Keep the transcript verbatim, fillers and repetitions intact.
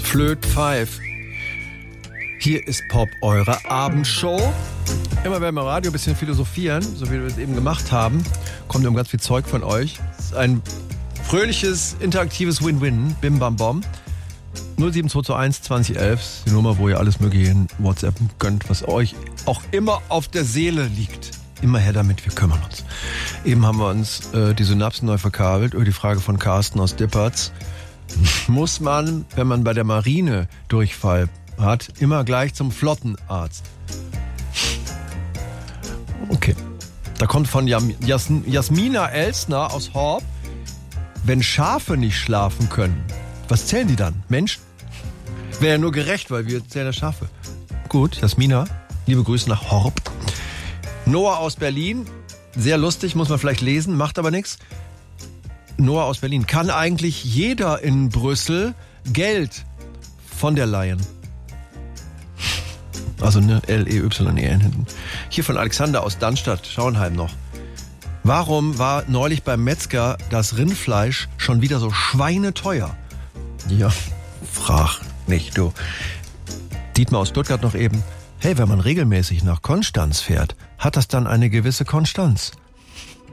Flöt Five. Hier ist Pop, eure Abendshow. Immer wenn wir im Radio ein bisschen philosophieren, so wie wir es eben gemacht haben, kommt um ganz viel Zeug von euch. Es ist ein fröhliches, interaktives Win-Win. Bim Bam Bom. null sieben zwei zwei eins zwanzig elf, die Nummer, wo ihr alles Mögliche in WhatsApp gönnt, was euch auch immer auf der Seele liegt. Immer her damit, wir kümmern uns. Eben haben wir uns äh, die Synapsen neu verkabelt über die Frage von Carsten aus Dippertz. Muss man, wenn man bei der Marine Durchfall hat, immer gleich zum Flottenarzt? Okay. Da kommt von Jam- Jas- Jasmina Elsner aus Horb. Wenn Schafe nicht schlafen können, was zählen die dann? Menschen? Wäre ja nur gerecht, weil wir zählen ja Schafe. Gut, Jasmina, liebe Grüße nach Horb. Noah aus Berlin, sehr lustig, muss man vielleicht lesen, macht aber nichts. Noah aus Berlin, kann eigentlich jeder in Brüssel Geld von der leihen? Also ne, L E Y E N hinten. Hier von Alexander aus Dannstadt, Schauenheim noch. Warum war neulich beim Metzger das Rindfleisch schon wieder so schweineteuer? Ja, frag nicht, du. Dietmar aus Stuttgart noch eben. Hey, wenn man regelmäßig nach Konstanz fährt, hat das dann eine gewisse Konstanz.